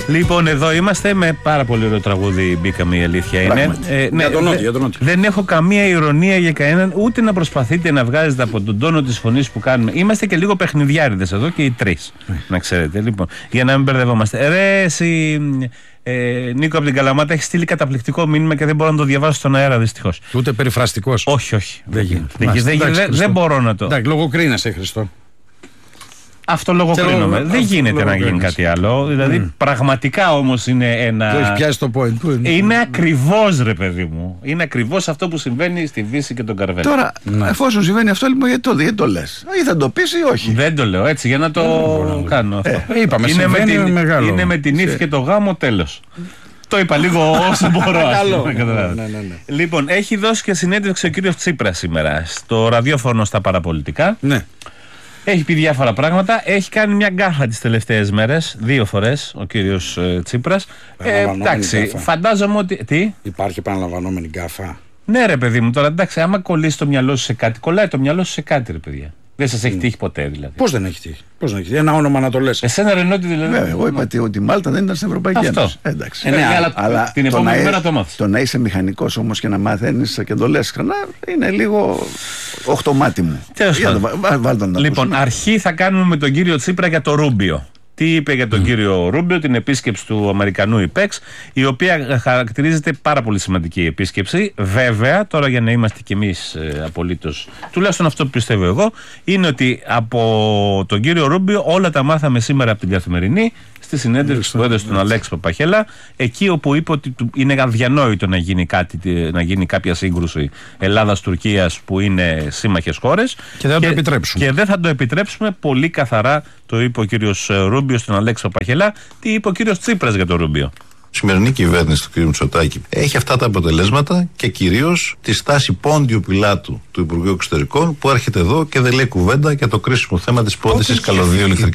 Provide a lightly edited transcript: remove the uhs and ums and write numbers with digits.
Λοιπόν, εδώ είμαστε με πάρα πολύ ωραίο τραγούδι. Μπήκαμε, η αλήθεια είναι. Για τον Νότιο. Δεν έχω καμία ηρωνία για κανέναν, ούτε να προσπαθείτε να βγάζετε από τον τόνο της φωνής που κάνουμε. Είμαστε και λίγο παιχνιδιάριδες εδώ και οι τρεις. Να ξέρετε, λοιπόν, για να μην μπερδευόμαστε. Ρε, εσύ. Νίκο από την Καλαμάτα έχει στείλει καταπληκτικό μήνυμα και δεν μπορώ να το διαβάσω στον αέρα, δυστυχώς. Ούτε περιφραστικός. Όχι. Δεν μπορώ να το. Εντάξει, λογοκρίνεσαι, Χριστό. Αυτό λογοκρίνομαι. Δεν γίνεται να γίνει κάτι άλλο. Δηλαδή, πραγματικά όμως είναι ένα. Το έχει πιάσει το point. Είναι ακριβώς, ρε παιδί μου. Είναι ακριβώς αυτό που συμβαίνει στη Δύση και τον Καρβέλα. Τώρα, εφόσον συμβαίνει αυτό, λοιπόν, γιατί το λες? Ή θα το πεις ή όχι? Δεν το λέω έτσι για να το κάνω αυτό. Είπαμε, είναι με την ύφη και το γάμο, τέλος. Το είπα λίγο όσο μπορώ. Λοιπόν, έχει δώσει και συνέντευξη ο κύριος Τσίπρας σήμερα στο ραδιόφωνο στα παραπολιτικά. Ναι. Έχει πει διάφορα πράγματα. Έχει κάνει μια γκάφα τις τελευταίες μέρες. 2 φορές ο κύριος Τσίπρας. Εντάξει, φαντάζομαι ότι. Τι? Υπάρχει επαναλαμβανόμενη γκάφα. Ναι, ρε παιδί μου, τώρα εντάξει, άμα κολλήσει το μυαλό σου σε κάτι, κολλάει το μυαλό σου σε κάτι, ρε παιδιά. Δεν σας έχει τύχει ποτέ, δηλαδή? Πώς δεν έχει τύχει? Ένα όνομα να το λες. Εσένα, Ρενότη, δηλαδή. Βέβαια, εγώ είπα ότι η Μάλτα δεν ήταν στην Ευρωπαϊκή Ένωση. Εντάξει. Ναι, αλλά την επόμενη μέρα το μάθεις. Το να είσαι μηχανικός όμως και να μαθαίνεις και το λες ξανά είναι λίγο οχτωμάτι μου. Λοιπόν, αρχή θα κάνουμε με τον κύριο Τσίπρα για το Ρούμπιο. Τι είπε για τον κύριο Ρούμπιο, την επίσκεψη του Αμερικανού ΙΠΕΞ, η οποία χαρακτηρίζεται πάρα πολύ σημαντική επίσκεψη. Βέβαια, τώρα για να είμαστε κι εμείς απολύτως, τουλάχιστον αυτό που πιστεύω εγώ, είναι ότι από τον κύριο Ρούμπιο όλα τα μάθαμε σήμερα από την Καθημερινή, στη συνέντευξη που έδωσε τον Αλέξη Παπαχέλα, εκεί όπου είπε ότι είναι αδιανόητο να γίνει κάποια σύγκρουση Ελλάδας-Τουρκίας που είναι σύμμαχες χώρες. Και δεν θα το επιτρέψουμε. Και δεν θα το επιτρέψουμε, πολύ καθαρά το είπε ο κύριος Ρούμπιο στον Αλέξη Παπαχέλα. Τι είπε ο κύριος Τσίπρας για τον Ρούμπιο? Η σημερινή κυβέρνηση του κ. Μητσοτάκη έχει αυτά τα αποτελέσματα και κυρίως τη στάση Πόντιου Πιλάτου του Υπουργείου Εξωτερικών, που έρχεται εδώ και δεν λέει κουβέντα για το κρίσιμο θέμα της πώλησης καλωδίου ηλεκτρικής